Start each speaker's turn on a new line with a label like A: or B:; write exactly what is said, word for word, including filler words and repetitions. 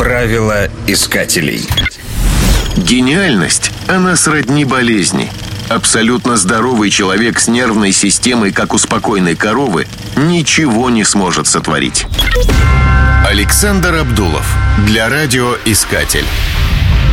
A: Правила искателей.
B: Гениальность, она сродни болезни. Абсолютно здоровый человек с нервной системой, как у спокойной коровы, ничего не сможет сотворить. Александр Абдулов. Для радиоискатель.